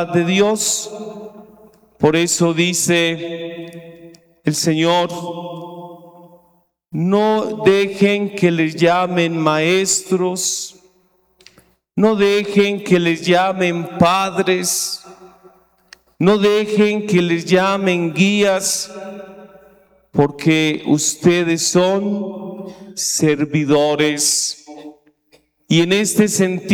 de Dios. Por eso dice el Señor: no dejen que les llamen maestros, no dejen que les llamen padres, no dejen que les llamen guías, porque ustedes son servidores. Y en este sentido,